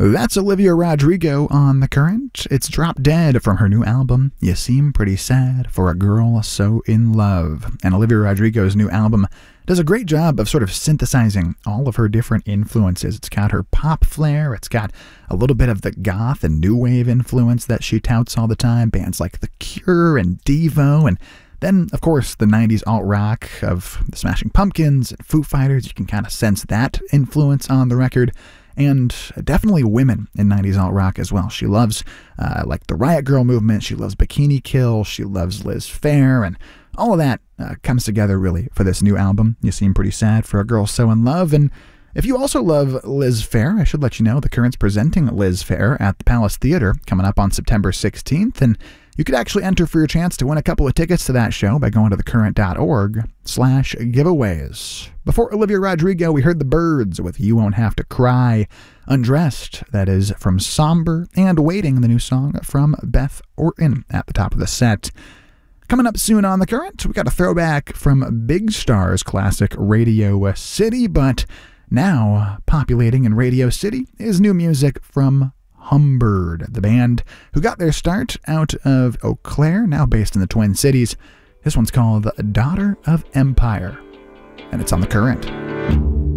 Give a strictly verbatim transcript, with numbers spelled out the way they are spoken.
That's Olivia Rodrigo on The Current. It's Drop Dead from her new album, You Seem Pretty Sad for a Girl So in Love. And Olivia Rodrigo's new album does a great job of sort of synthesizing all of her different influences. It's got her pop flair, it's got a little bit of the goth and new wave influence that she touts all the time, bands like The Cure and Devo, and then, of course, the nineties alt-rock of the Smashing Pumpkins and Foo Fighters. You can kind of sense that influence on the record. And definitely women in nineties alt-rock as well. She loves uh, like the Riot Grrrl movement. She loves Bikini Kill. She loves Liz Phair. And all of that uh, comes together really for this new album. You Seem Pretty Sad for a Girl So in Love. And if you also love Liz Phair, I should let you know The Current's presenting Liz Phair at the Palace Theater coming up on September sixteenth. And you could actually enter for your chance to win a couple of tickets to that show by going to thecurrent.org slash giveaways. Before Olivia Rodrigo, we heard The Byrds with You Won't Have to Cry. Undressed, that is from Somber, and Waiting, the new song from Beth Orton at the top of the set. Coming up soon on The Current, we got a throwback from Big Star's classic Radio City, but now populating in Radio City is new music from Humbird, the band who got their start out of Eau Claire, now based in the Twin Cities. This one's called Daughter of Empire, and it's on The Current.